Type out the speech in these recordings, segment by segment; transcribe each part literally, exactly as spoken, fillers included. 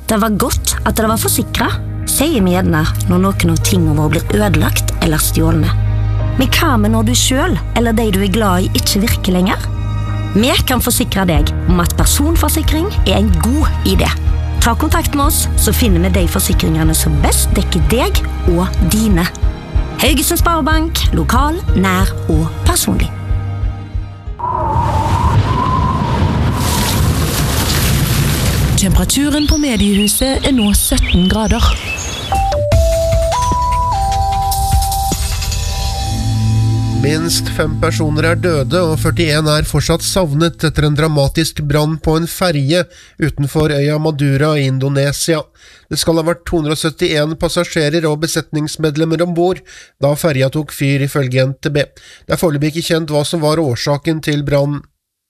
Det var godt at det var forsikret, sier vi gjerne når noen av tingene våre blir ødelagt eller stjålne. Men hva med når du selv, eller de du er glad i, ikke virker lenger? Vi kan forsikre deg om at personforsikring er en god idé. Ta kontakt med oss, så finner vi de forsikringene som best dekker deg og dine. Haugesund Sparebank, lokal, nær og personlig. Temperaturen på mediehuset er nå sytten grader. Minst fem personer er døde og førtien er fortsatt savnet etter en dramatisk brann på en ferje utenfor øya Madura i Indonesia. Det skal ha vært to hundre syttien passasjerer og besetningsmedlemmer ombord da ferja tok fyr ifølge N T B. Det er foreløpig ikke kjent hva som var årsaken til brannen.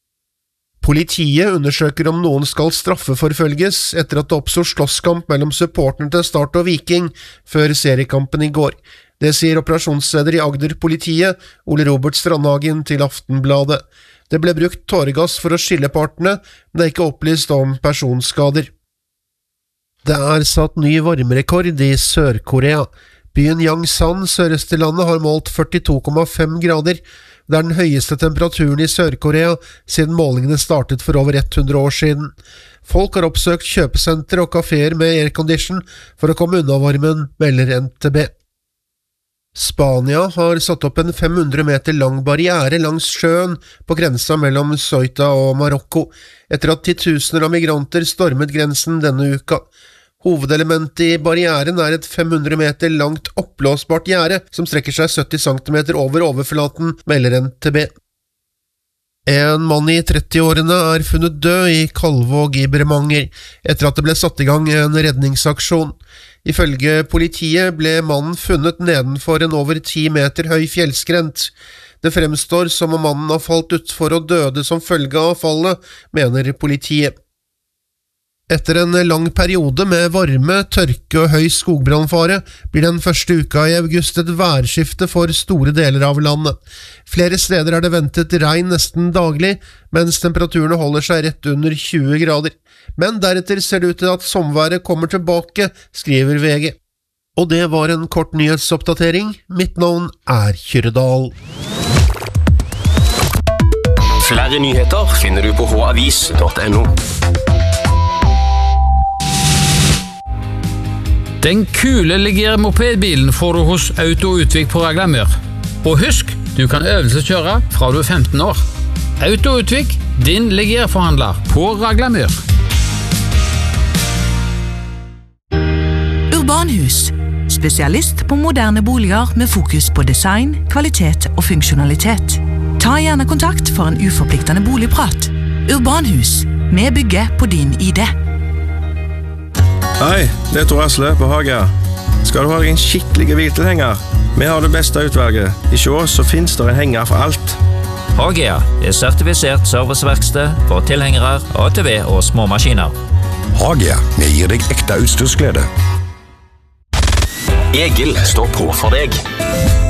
Politiet undersøker om noen skal straffeforfølges etter at det oppstod slåsskamp mellom supporterne til Start og Viking før seriekampen i går. Det sier operasjonsleder i Agder-politiet, Ole Robert Strandhagen, til Aftenbladet. Det ble brukt tåregass for å skille partene, men det er ikke opplyst om personskader. Det er satt ny varmerekord i Sør-Korea. Byen Yangsan, sørøst i landet, har målt førtito komma fem grader. Det er den høyeste temperaturen i Sør-Korea siden målingene startet for over hundre år siden. Folk har oppsøkt kjøpesenter og kaféer med aircondition for å komme unna varmen, melder N T B. Spania har satt opp en fem hundre meter lang barriere langs sjøen på grensa mellom Ceuta og Marokko, etter at titusener av migranter stormet grensen denne uka. Hovedelementet i barrieren er et fem hundre meter langt oppblåsbart gjerde som strekker seg sytti centimeter over overflaten, melder N T B. En mann i trettiårene er funnet død i Kalvåg i Bremanger, etter at det ble satt i gang en redningsaksjon. Ifølge politiet ble mannen funnet nedenfor en over ti meter høy fjellskrent. Det fremstår som om mannen har falt utfor og døde som følge av fallet, mener politiet. Etter en lang periode med varme, tørke og høy skogbrannfare blir den første uka i august et værskifte for store deler av landet. Flere steder er det ventet regn nesten daglig, mens temperaturene holder seg rett under tjue grader. Men deretter ser det ut til at sommerværet kommer tilbake, skriver V G. Og det var en kort nyhetsoppdatering. Mitt navn er Kyrredal. Flere nyheter finner du på h avis punktum no. Den kule legere mopedbilen får du hos Autoutvik på Raglamør. Og husk, du kan øvelseskjøre fra du er femten år. Autoutvik, din legerforhandler på Raglamør. Urbanhus. Spesialist på moderne boliger med fokus på design, kvalitet og funksjonalitet. Ta gjerne kontakt for en uforpliktende boligprat. Urbanhus. Vi bygger på din I D. Hei, det er Tor Asle på Hagia. Skal du ha en skikkelig hviltilhenger? Vi har det beste utvalget. I Sjå så finnes det en henger for alt. Hagia er sertifisert serviceverksted for tilhengere, A T V og små maskiner. Hagia, vi gir deg ekte utstyrsglede. Egil står på for deg.